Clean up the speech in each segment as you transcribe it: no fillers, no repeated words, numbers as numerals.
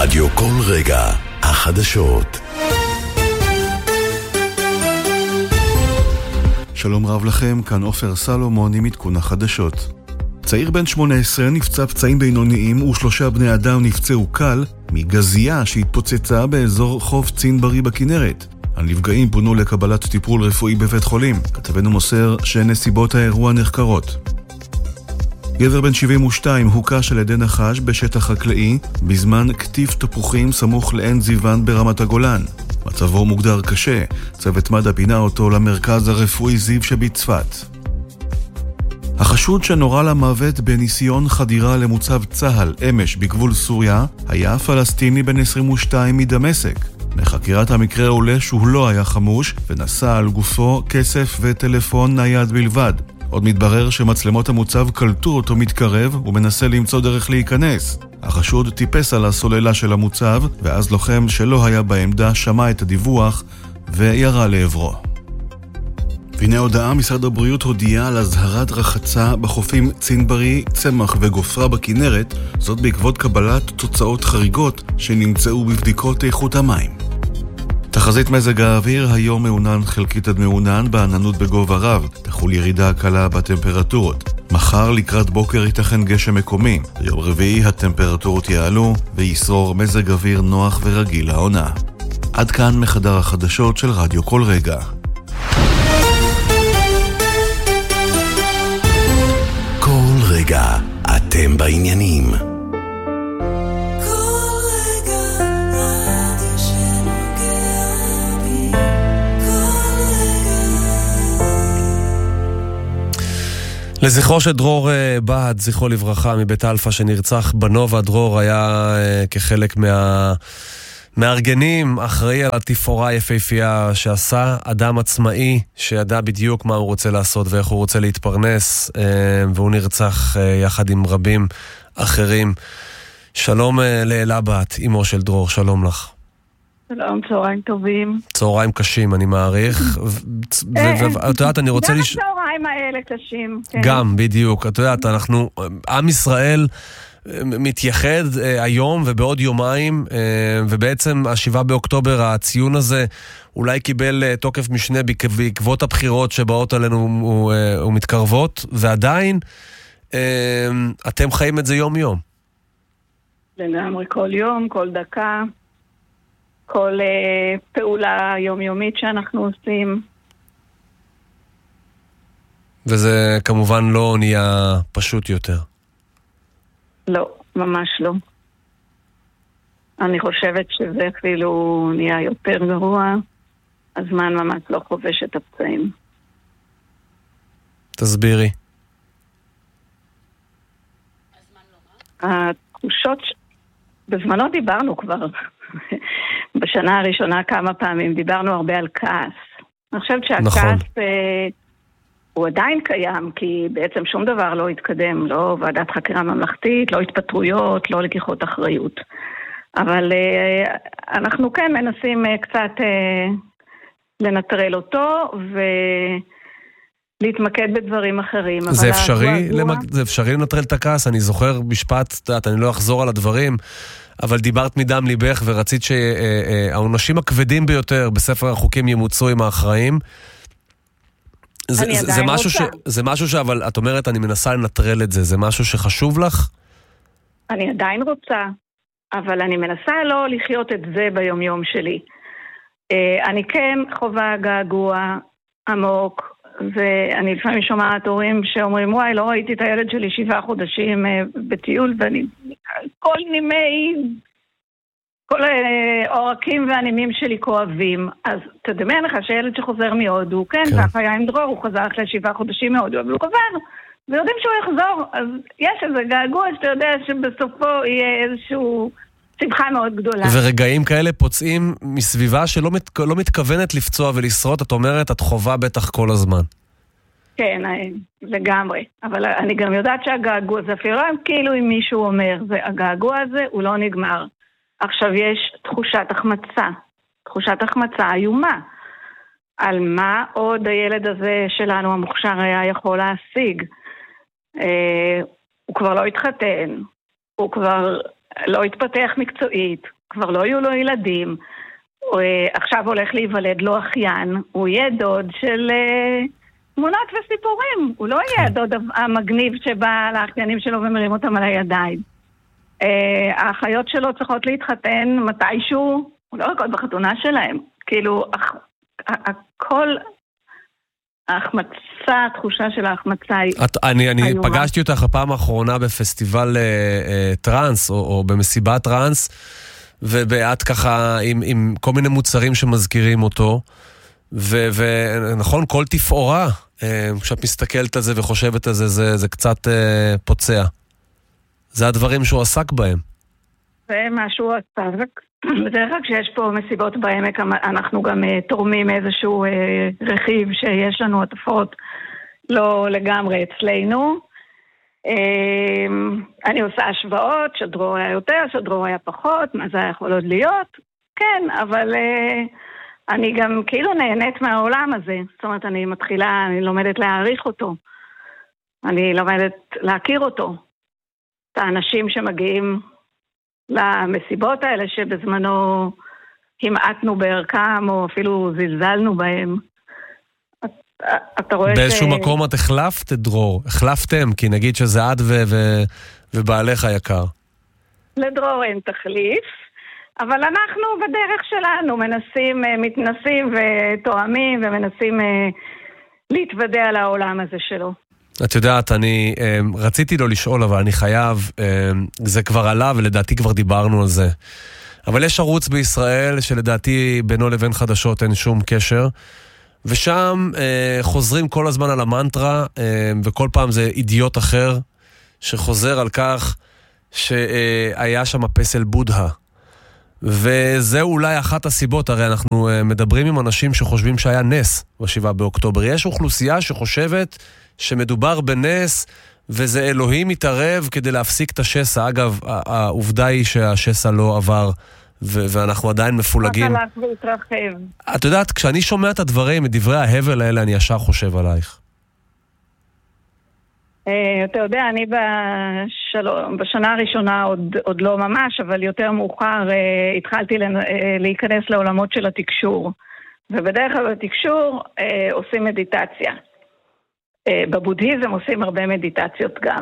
רדיו כל רגע, החדשות. שלום רב לכם, כאן עופר סלומון עם עדכון החדשות. צעיר בן 18 נפצע פצעים בינוניים ושלושה בני אדם נפצעו קל מגזייה שהתפוצצה באזור חוף צינברי בכנרת. הנפגעים פונו לקבלת טיפול רפואי בבית חולים. כתבנו מוסר שנסיבות האירוע נחקרות. גבר בן 72 הוקש על ידי נחש בשטח חקלאי בזמן כתיף תפוחים סמוך לעין זיוון ברמת הגולן. מצבו מוגדר קשה. צוות מד"א פינה אותו למרכז הרפואי זיו שבצפת. החשוד שנורה למוות בניסיון חדירה למוצב צהל אמש בגבול סוריה היה פלסטיני בן 22 מדמשק. מחקירת המקרה עולה שהוא לא היה חמוש ונשא על גופו כסף וטלפון נייד בלבד. עוד מתברר שמצלמות המוצב קלטו אותו מתקרב ומנסה למצוא דרך להיכנס. החשוד טיפס על הסוללה של המוצב, ואז לוחם שלא היה בעמדה שמע את הדיווח וירה לעברו. והנה הודעה, משרד הבריאות הודיע על הזהרת רחצה בחופים צינברי, צמח וגופרה בכנרת, זאת בעקבות קבלת תוצאות חריגות שנמצאו בבדיקות איכות המים. תחזית מזג האוויר, היום מעונן חלקית עד מעונן, בעננות בגובה רב, תחול ירידה קלה בטמפרטורות. מחר לקראת בוקר ייתכן גשם מקומי. יום רביעי הטמפרטורות יעלו וישרור מזג אוויר נוח ורגיל לעונה. עד כאן מחדר החדשות של רדיו כל רגע. כל רגע אתם בעניינים. לזכרו של דרור בהד, זכרו לברכה, מבית אלפא שנרצח בנובה. דרור היה כחלק מהארגנים, אחראי על התפאורה היפהפייה שעשה, אדם עצמאי שידע בדיוק מה הוא רוצה לעשות ואיך הוא רוצה להתפרנס, והוא נרצח יחד עם רבים אחרים. שלום לאלה בת, אמו של דרור, שלום לך. שלום, צהריים טובים. צהריים קשים, אני מעריך. ואת יודעת, אני רוצה... גם הצהריים האלה קשים. גם, בדיוק. את יודעת, אנחנו, עם ישראל מתייחד היום ובעוד יומיים, ובעצם ה7 באוקטובר, הציון הזה אולי קיבל תוקף משנה בעקבות הבחירות שבאות עלינו ומתקרבות, ועדיין אתם חיים את זה יום-יום. לגמרי, כל יום, כל דקה. כל פעולה יומיומית שאנחנו עושים. וזה כמובן לא נהיה פשוט יותר. לא, ממש לא. אני חושבת שזה אפילו נהיה יותר גרוע. הזמן ממש לא חובש את הפצעים. תסבירי. התחושות... בזמנו דיברנו כבר. בשנה הראשונה כמה פעמים דיברנו הרבה על כעס. אני חושבת שהכעס הוא עדיין קיים, כי בעצם שום דבר לא התקדם, לא ועדת חקירה ממלכתית, לא התפטרויות, לא לקיחות אחריות. אבל אנחנו כן מנסים קצת לנטרל אותו ולהתמקד בדברים אחרים. זה אפשרי לנטרל את הכעס? אני זוכר משפט, אני לא אחזור על הדברים, אבל דיברת מדם ליבך ורצית שהעונשים הכבדים ביותר בספר החוקים ימוצאו עם האחראים. זה משהו אבל את אומרת אני מנסה לנטרל את זה. זה משהו שחשוב לך? אני עדיין רוצה, אבל אני מנסה לא לחיות את זה ביומיום שלי. אני כן חווה געגוע עמוק, ואני לפעמים שומעת הורים שאומרים, וואי, לא ראיתי את הילד שלי 7 חודשים בטיול, ואני, כל העורקים והנימים שלי כואבים. אז תדמיין לך שילד שחוזר מהודו, כן, ככה היה עם דרור, הוא חזר אחרי 7 חודשים מהודו, אבל הוא חזר, ויודעים שהוא יחזור, אז יש איזה געגוע שאתה יודע שבסופו יהיה איזשהו שמחה מאוד גדולה. ורגעים כאלה פוצעים מסביבה שלא מתכוונת לפצוע ולשרות, את אומרת, את חובה בטח כל הזמן. כן, לגמרי. אבל אני גם יודעת שהגעגוע, זה אפילו כאילו אם מישהו אומר, והגעגוע הזה הוא לא נגמר. עכשיו יש תחושת החמצה איומה. על מה עוד הילד הזה שלנו המוכשר היה יכול להשיג. הוא כבר לא התחתן, הוא כבר לא התפתח מקצועית, כבר לא יהיו לו ילדים, עכשיו הולך להיוולד לו אחיין, הוא יהיה דוד של תמונות וסיפורים, הוא לא יהיה הדוד המגניב שבא לאחיינים שלו ומרים אותם על הידיים. האחיות שלו צריכות להתחתן מתישהו, הוא לא רק בחתונה שלהם, כאילו הכל, ההחמצה, התחושה של ההחמצה היא... אני פגשתי אותך הפעם האחרונה בפסטיבל טרנס, או במסיבת טרנס, ואת ככה עם כל מיני מוצרים שמזכירים אותו, ונכון, כל תפאורה, כשאת מסתכלת על זה וחושבת על זה, זה קצת פוצע. זה הדברים שהוא עסק בהם. זה משהו עסק. בדרך כלל כשיש פה מסיבות בעמק, אנחנו גם תורמים איזשהו רכיב שיש לנו עטפות לא לגמרי אצלנו. אני עושה השוואות, שדרור היה יותר, שדרור היה פחות, מה זה יכול עוד להיות? כן, אבל אני גם כאילו נהנית מהעולם הזה. זאת אומרת, אני לומדת להעריך אותו. אני לומדת להכיר אותו. את האנשים שמגיעים למסיבות האלה שבזמנו המעטנו בערכם או אפילו זלזלנו בהם. אתה רואה באיזשהו מקום את החלפת את דרור, החלפתם, כי נגיד שזה את ובעלך היקר. לדרור אין תחליף, אבל אנחנו בדרך שלנו מתנסים ותואמים ומנסים להתוודע על העולם הזה שלו. את יודעת, אני רציתי לו לשאול, אבל אני חייב, זה כבר עלה ולדעתי כבר דיברנו על זה. אבל יש ערוץ בישראל שלדעתי בינו לבין חדשות אין שום קשר, ושם חוזרים כל הזמן על המנטרה, וכל פעם זה אידיוט אחר שחוזר על כך שהיה שם פסל בודה. וזה אולי אחת הסיבות, הרי אנחנו מדברים עם אנשים שחושבים שהיה נס ב7 באוקטובר. יש אוכלוסייה שחושבת שמדובר בנס, וזה אלוהים מתערב כדי להפסיק את השסע. אגב, העובדה היא שהשסע לא עבר, ואנחנו עדיין מפולגים. את יודעת, כשאני שומע את הדברים, את דברי ההבל האלה, אני ישר חושב עלייך. אתה יודע, אני בשנה הראשונה עוד לא ממש, אבל יותר מאוחר התחלתי להיכנס לעולמות של התקשור. ובדרך כלל בתקשור עושים מדיטציה. בבודהיזם עושים הרבה מדיטציות גם.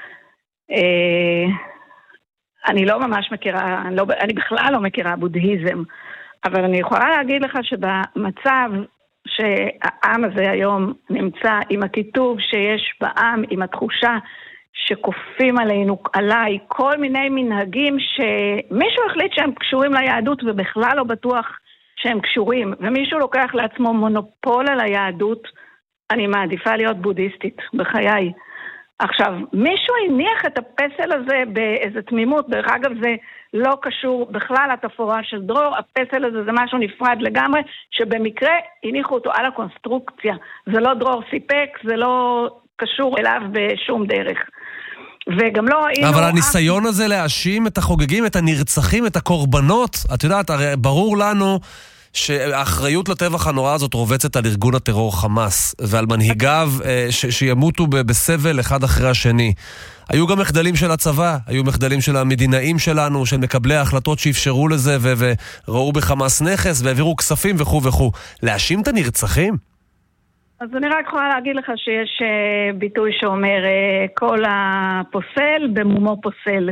אני לא ממש מכירה, אני בכלל לא מכירה בודהיזם, אבל אני יכולה להגיד לך שבמצב שהעם הזה היום נמצא עם הכיתוב שיש בעם, עם התחושה שכופים עליי כל מיני מנהגים שמישהו החליט שהם קשורים ליהדות ובכלל לא בטוח שהם קשורים, ומישהו לוקח לעצמו מונופול על היהדות, אני מעדיפה להיות בודהיסטית בחיי. עכשיו, מישהו הניח את הפסל הזה באיזה תמימות, דרך אגב זה לא קשור בכלל לתפאורה של דרור, הפסל הזה זה משהו נפרד לגמרי, שבמקרה הניחו אותו על הקונסטרוקציה, זה לא דרור סיפק, זה לא קשור אליו בשום דרך. וגם לא ראינו... אבל הניסיון הזה להאשים את החוגגים, את הנרצחים, את הקורבנות, את יודעת, הרי ברור לנו שהאחריות לטבח הנורא הזאת רובצת על ארגון הטרור חמאס, ועל מנהיגיו שימותו בסבל אחד אחרי השני. היו גם מחדלים של הצבא, היו מחדלים של המדינאים שלנו, של מקבלי ההחלטות שאפשרו לזה, וראו בחמאס נכס, והעבירו כספים וכו' וכו'. להאשים את הנרצחים? אז אני רק יכולה להגיד לך שיש ביטוי שאומר, כל הפוסל במומו פוסל.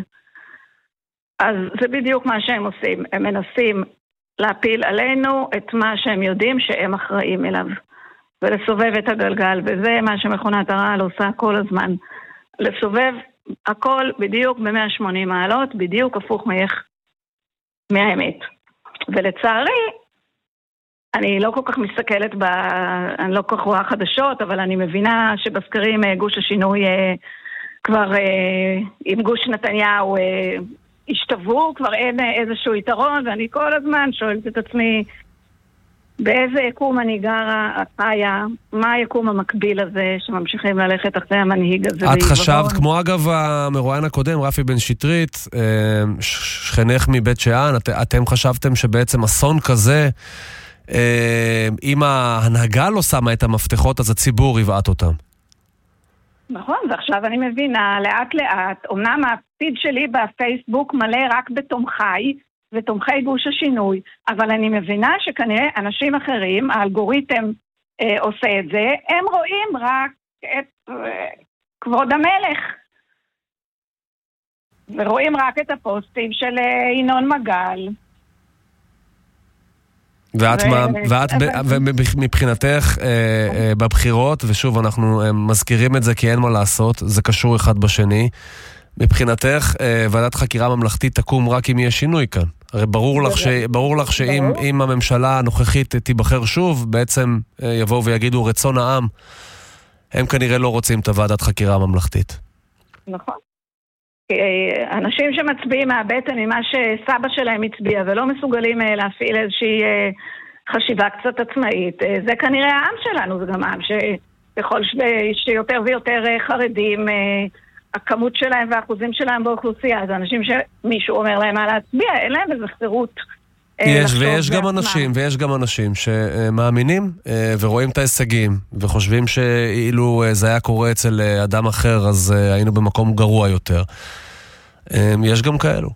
אז זה בדיוק מה שהם עושים. הם מנסים להפיל עלינו את מה שהם יודעים שהם אחראים אליו. ולסובב את הגלגל, וזה מה שמכונת הרעל עושה כל הזמן. לסובב הכל בדיוק ב-180 מעלות, בדיוק הפוך מהאמת. ולצערי, אני לא כל כך מסתכלת, אני לא כל כך רואה חדשות, אבל אני מבינה שבסקרים גוש השינוי כבר עם גוש נתניהו השתוו, כבר אין איזשהו יתרון, ואני כל הזמן שואלת את עצמי, באיזה יקום אני גרה, חיה, מה היקום המקביל הזה שממשיכים ללכת אחרי המנהיג הזה? את חשבת, כמו אגב המרואיין הקודם, רפי בן שטרית, שכנך מבית שאן, אתם חשבתם שבעצם אסון כזה, אם ההנהגה לא שמה את המפתחות, אז הציבור יבעט אותם. נכון, ועכשיו אני מבינה, לאט לאט, אומנם הפיד שלי בפייסבוק מלא רק בתומכי, ותומכי גוש השינוי, אבל אני מבינה שכנראה אנשים אחרים, האלגוריתם עושה את זה, הם רואים רק את כבוד המלך. ורואים רק את הפוסטים של ינון מגל. ומבחינתך בבחירות, ושוב אנחנו מזכירים את זה כי אין מה לעשות, זה קשור אחד בשני, מבחינתך ועדת חקירה ממלכתית תקום רק אם יהיה שינוי כאן. הרי ברור לך שאם הממשלה הנוכחית תיבחר שוב, בעצם יבואו ויגידו רצון העם, הם כנראה לא רוצים את ועדת חקירה הממלכתית. נכון. אנשים שמצביעים מהבטן ממה שסבא שלהם הצביע ולא מסוגלים להפעיל איזושהי חשיבה קצת עצמאית, זה כנראה העם שלנו, זה גם העם שככל שיותר ויותר חרדים, הכמות שלהם והאחוזים שלהם באוכלוסייה, זה אנשים שמישהו אומר להם מה להצביע, אין להם איזו חירות. ויש גם אנשים שמאמינים ורואים את ההישגים וחושבים שאילו זה היה קורה אצל אדם אחר אז היינו במקום גרוע יותר. יש גם כאלו.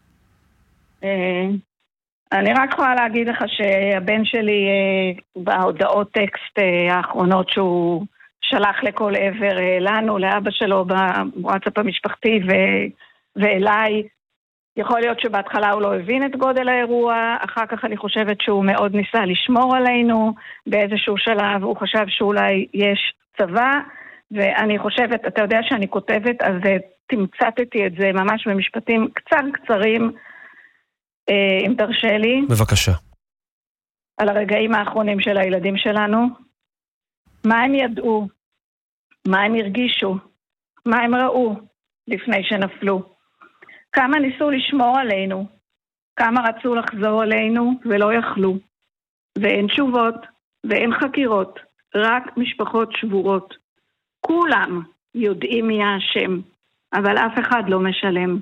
אני רק יכולה להגיד לך שהבן שלי בהודעות טקסט האחרונות שהוא שלח לכל עבר לנו, לאבא שלו בוואטסאפ המשפחתי ואליי, יכול להיות שבהתחלה הוא לא הבין את גודל האירוע, אחר כך אני חושבת שהוא מאוד ניסה לשמור עלינו, באיזשהו שלב הוא חשב שאולי יש צבא, ואני חושבת, אתה יודע שאני כותבת, אז תמצאתי את זה ממש במשפטים קצרים, אם תרשה לי. בבקשה. על הרגעים האחרונים של הילדים שלנו. מה הם ידעו? מה הם הרגישו? מה הם ראו לפני שנפלו? כמה ניסו לשמור עלינו, כמה רצו לחזור עלינו ולא יכלו. ואין תשובות ואין חקירות, רק משפחות שבורות. כולם יודעים מי האשם, אבל אף אחד לא משלם.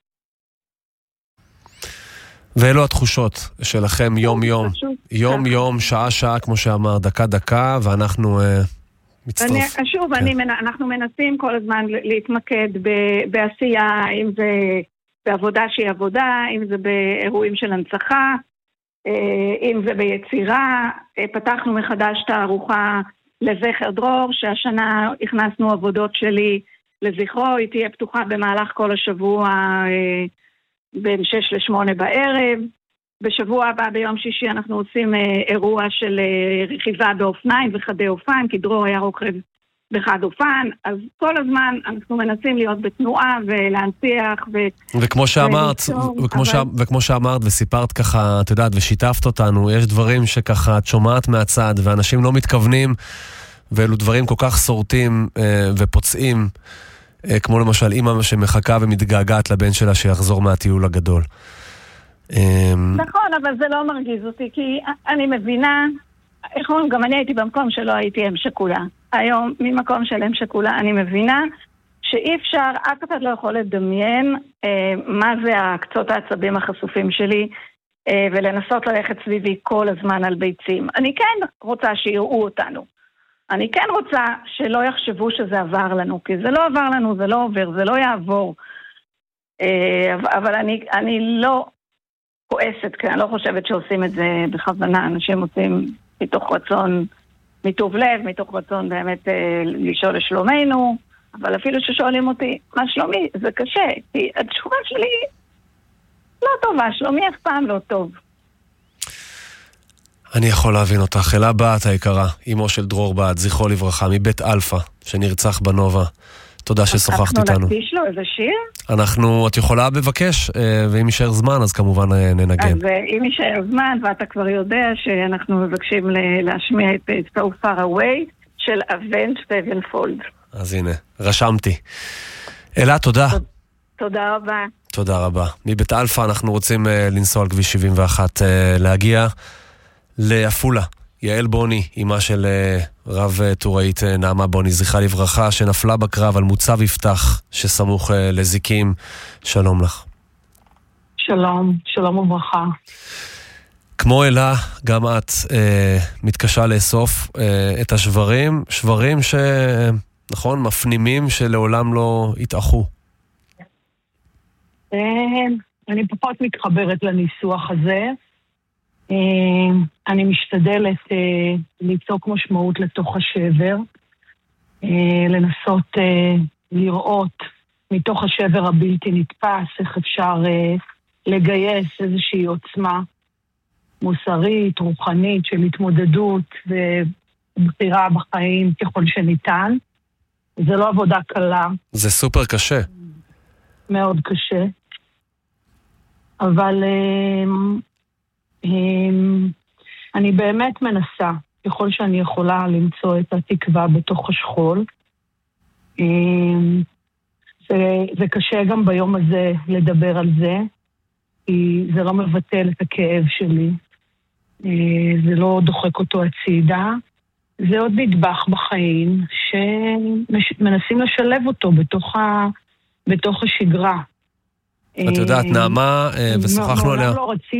ואלו התחושות שלכם יום, שעה, כמו שאמר, דקה, ואנחנו אנחנו מנסים כל הזמן להתמקד בעשייה, אם זה בעבודה שהיא עבודה, אם זה באירועים של הנצחה, אם זה ביצירה. פתחנו מחדש תערוכה לזכר דרור, שהשנה הכנסנו עבודות שלי לזכרו, היא תהיה פתוחה במהלך כל השבוע בין 6 ל-8 בערב. בשבוע הבא ביום שישי אנחנו עושים אירוע של רכיבה באופניים וחדי אופן, כי דרור היה רוכב בחד אופן, אז כל הזמן אנחנו מנסים להיות בתנועה ולהנציח וכמו שאמרת וסיפרת ככה, את יודעת, ושיתפת אותנו, יש דברים שככה את שומעת מהצד ואנשים לא מתכוונים, ואלו דברים כל כך סורטים ופוצעים, כמו למשל אמא שמחכה ומתגעגעת לבן שלה שיחזור מהטיול הגדול. נכון, אבל זה לא מרגיז אותי, כי אני מבינה, גם אני הייתי במקום שלא הייתי אם שכולה. היום, ממקום של אם שכולה, אני מבינה שאי אפשר, אף אחד לא יכול לדמיין מה זה הקצות העצבים החשופים שלי, ולנסות ללכת סביבי כל הזמן על ביצים. אני כן רוצה שיראו אותנו. אני כן רוצה שלא יחשבו שזה עבר לנו, כי זה לא עבר לנו, זה לא עובר, זה לא יעבור. אבל אני לא כועסת, כי אני לא חושבת שעושים את זה בכוונה. אנשים עושים מתוך רצון, מטוב לב, מתוך רצון באמת לשאול לשלומנו, אבל אפילו ששואלים אותי, מה שלומי? זה קשה, כי התשובה שלי לא טובה, שלומי אף פעם לא טוב. אני יכול להבין אותך. אלה בת היקרה, אמו של דרור בת, זכרו לברכה, מבית אלפא, שנרצח בנובה. תודה ששוחחת איתנו. אנחנו נקדיש לו איזה שיר? את יכולה בבקש, ואם יישאר זמן, אז כמובן ננגן. אז אם יישאר זמן, ואתה כבר יודע שאנחנו מבקשים להשמיע את So Far Away של Avenged Sevenfold. אז הנה, רשמתי. אלה, תודה. תודה רבה. תודה רבה. מבית אלפא אנחנו רוצים לנסוע על כביש 71, להגיע לעפולה. יעל בוני, אמא של רב טוראית נעמה בוני, זכרה לברכה, שנפלה בקרב על מוצב יפתח שסמוך לזיקים. שלום לך. שלום וברכה. כמו אלה, גם את מתקשה לאסוף את השברים, שברים נכון? מפנימים שלעולם לא יתאחו. אני פחות מתחברת לניסוח הזה. אני משתדלת ליצוק משמעות לתוך השבר, לנסות לראות מתוך השבר הבלתי נתפס איך אפשר לגייס איזושהי עוצמה מוסרית, רוחנית של התמודדות ובחירה בחיים ככל שניתן. זה לא עבודה קלה. זה סופר קשה. מאוד קשה. אבל אני באמת מנסה, ככל שאני יכולה, למצוא את התקווה בתוך השכול. זה קשה גם ביום הזה לדבר על זה, כי זה לא מבטל את הכאב שלי. זה לא דוחק אותו הצידה. זה עוד נדבך בחיים שמנסים לשלב אותו בתוך השגרה. את יודעת, נעמה, ושוחחנו עליה.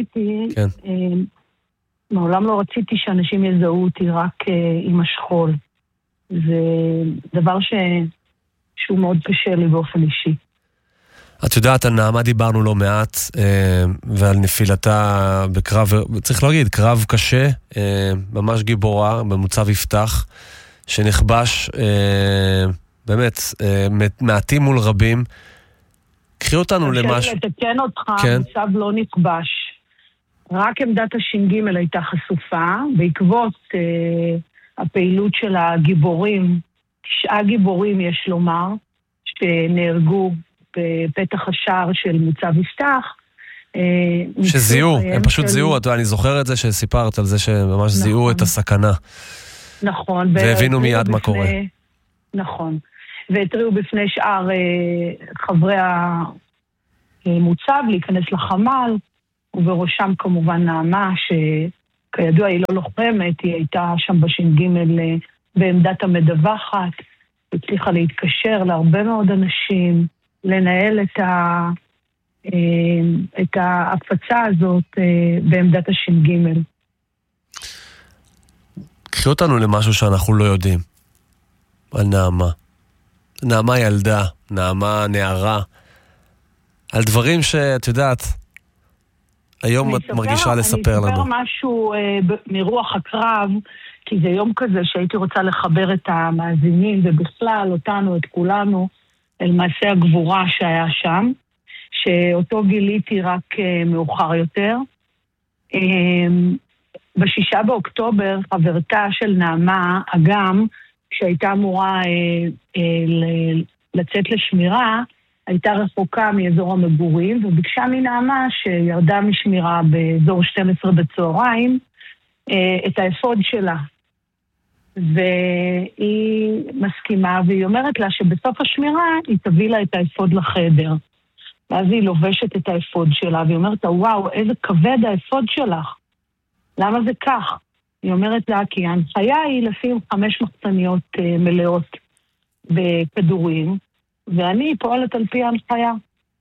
מעולם לא רציתי שאנשים יזהו אותי רק עם השכול. זה דבר שהוא מאוד קשה לי באופן אישי. את יודעת, על נעמה דיברנו לא מעט, ועל נפילתה בקרב, צריך להגיד, קרב קשה, ממש גיבורה, במוצב יפתח, שנכבש באמת מעטים מול רבים. קחי אותנו למשהו. אני אתקן אותך, המוצב לא נכבש. רק עמדת הש"ג הייתה חשופה, בעקבות הפעילות של הגיבורים, 9 גיבורים יש לומר, שנהרגו בפתח השער של מוצב יפתח. שזיהו, הם פשוט זיהו, אני זוכר את זה שסיפרת על זה שממש זיהו את הסכנה. נכון. והבינו מיד מה קורה. נכון. והתריעו בפני שאר חברי המוצב להיכנס לחמ"ל, ובראשם כמובן נעמה, שכידוע היא לא לוחמת, היא הייתה שם בש"ג בעמדת המדווחת, הצליחה להתקשר להרבה מאוד אנשים, לנהל את ההפצה הזאת בעמדת הש"ג. קחי אותנו למשהו שאנחנו לא יודעים, על נעמה. נעמה ילדה, נעמה נערה, על דברים שאת יודעת, היום את מרגישה לספר לנו. אני אספר משהו מרוח הקרב, כי זה יום כזה שהייתי רוצה לחבר את המאזינים, ובכלל אותנו, את כולנו, אל מעשה הגבורה שהיה שם, שאותו גיליתי רק מאוחר יותר. ב6 באוקטובר, חברתה של נעמה, אגם, שהייתה אמורה לצאת לשמירה, הייתה רחוקה מאזור המגורים, וביקשה מנעמה שירדה משמירה באזור 12 בצהריים, את האפוד שלה. והיא מסכימה, והיא אומרת לה שבסוף השמירה היא תביא לה את האפוד לחדר. ואז היא לובשת את האפוד שלה, והיא אומרת לה, וואו, איזה כבד האפוד שלך. למה זה כך? היא אומרת לה, כי ההנחיה היא לשים 5 מחסניות מלאות בכדורים, ואני פועלת על פי ההנחיה.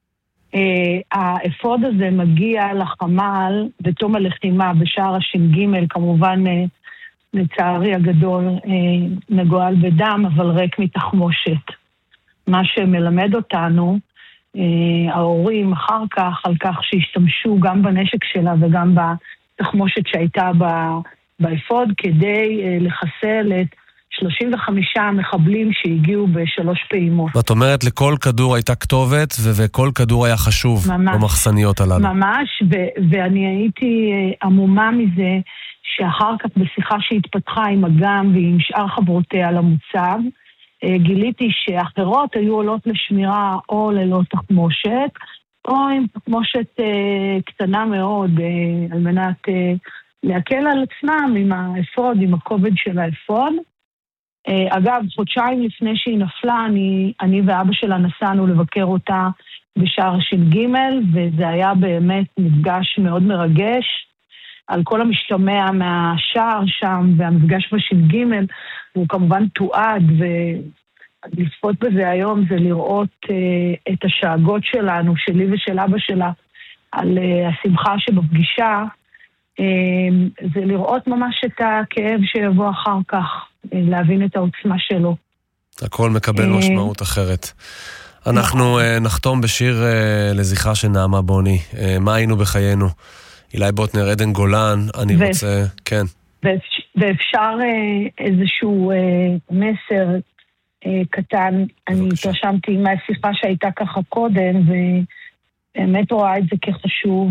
האפוד הזה מגיע לחמ"ל בתום הלחימה בשער הש"ג, כמובן לצערי הגדול מגואל בדם, אבל ריק מתחמושת. מה שמלמד אותנו, ההורים אחר כך, על כך שהשתמשו גם בנשק שלה וגם בתחמושת שהייתה באפוד, כדי לחסל את 35 מחבלים שהגיעו ב3 פעימות. ואת אומרת, לכל כדור הייתה כתובת, וכל כדור היה חשוב במחסניות הללו. ממש, ואני הייתי עמומה מזה, שאחר כך בשיחה שהתפתחה עם אגם ועם שאר חברותיה למוצב, גיליתי שאחרות היו עולות לשמירה או ללא תחמושת, או עם תחמושת קטנה מאוד, על מנת להקל על עצמם עם האפוד, עם הכובד של האפוד. אגב, חודשיים לפני שהיא נפלה, אני ואבא שלה נסענו לבקר אותה בשער הש"ג, וזה היה באמת מפגש מאוד מרגש, על כל המשתמע מהשער שם, והמפגש בש"ג, הוא כמובן תועד, ולצפות בזה היום זה לראות את השאגות שלנו, שלי ושל אבא שלה, על השמחה שבפגישה, זה לראות ממש את הכאב שיבוא אחר כך, להבין את העוצמה שלו. הכל מקבל משמעות אחרת. אנחנו נחתום בשיר לזכרה של נעמה בוני. מה היינו בחיינו? אילי בוטנר, עדן גולן, אני רוצה... כן. ואפשר איזשהו מסר קטן. אני התרשמתי מהשיחה שהייתה ככה קודם, ובאמת רואה את זה כחשוב.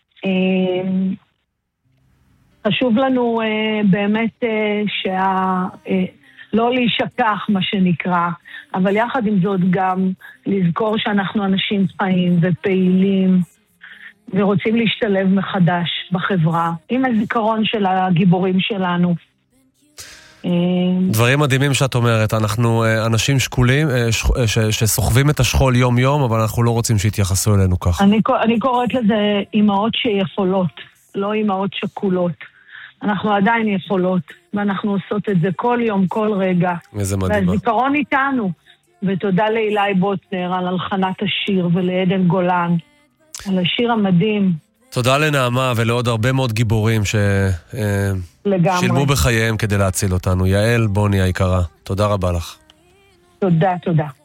חשוב לנו באמת לא להישכח מה שנקרא, אבל יחד עם זאת גם לזכור שאנחנו אנשים חיים ופעילים ורוצים להשתלב מחדש בחברה, עם הזיכרון של הגיבורים שלנו. דברים מדהימים שאת אומרת, אנחנו אנשים שקולים שסוחבים את השכול יום יום, אבל אנחנו לא רוצים שיתייחסו אלינו ככה. אני קוראת לזה אימהות שיכולות, לא אימהות שקולות. אנחנו עדיין יכולות, ואנחנו עושות את זה כל יום, כל רגע. איזה מדהימה. והזיכרון איתנו. ותודה לאילי בוטנר על הלחנת השיר ולעדן גולן, על השיר המדהים. תודה לנעמה ולעוד הרבה מאוד גיבורים ששילמו בחייהם כדי להציל אותנו. יעל בוני היקרה, תודה רבה לך. תודה, תודה.